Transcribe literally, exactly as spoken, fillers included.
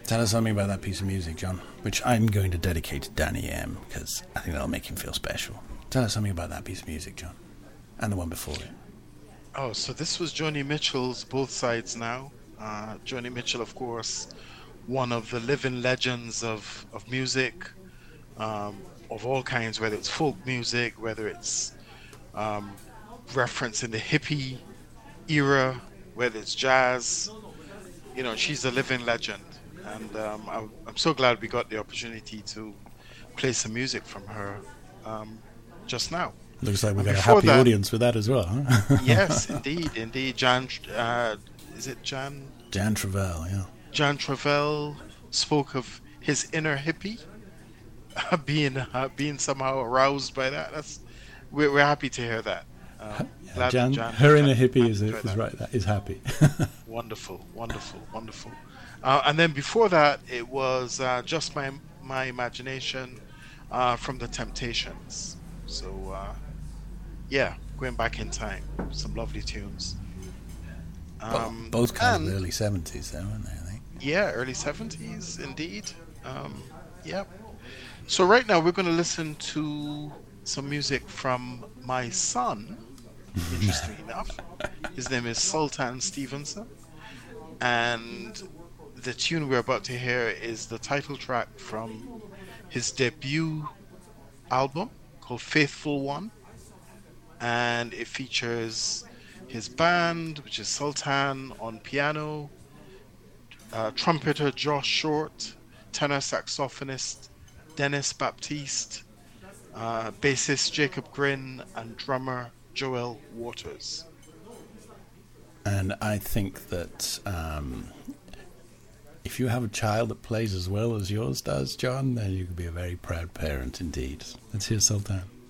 Tell us something about that piece of music, John, which I'm going to dedicate to Danny M, because I think that'll make him feel special. Tell us something about that piece of music, John, and the one before it. Oh, so this was Joni Mitchell's Both Sides Now. Uh, Joni Mitchell, of course, one of the living legends of, of music, um, of all kinds, whether it's folk music, whether it's um, reference in the hippie era, whether it's jazz. You know, she's a living legend. And um, I'm, I'm so glad we got the opportunity to play some music from her um, just now. Looks like we And got a before happy that- audience with that as well, huh? Yes, indeed, indeed. Jan, uh, is it Jan? Jan Travell, yeah. Jan Travell spoke of his inner hippie being uh, being somehow aroused by that. That's we're, we're happy to hear that. Um, Yeah, glad Jan, that Jan- her inner Jan- hippie is, enjoyed is that. right. That is happy. Wonderful, wonderful, wonderful. Uh, and then before that, it was uh, just my my imagination uh, from the Temptations. So uh, yeah, going back in time, some lovely tunes. Um, Both kind and- of early seventies, there, weren't they? I think. Yeah, early seventies, indeed. Um, yeah. So right now we're going to listen to some music from my son. Interesting enough, his name is Sultan Stevenson, and the tune we're about to hear is the title track from his debut album called Faithful One, and it features his band, which is Sultan on piano, uh, trumpeter Josh Short, tenor saxophonist Dennis Baptiste, uh, bassist Jacob Grin, and drummer Joel Waters. And I think that um, if you have a child that plays as well as yours does, John, then you could be a very proud parent indeed. Let's hear Sultan.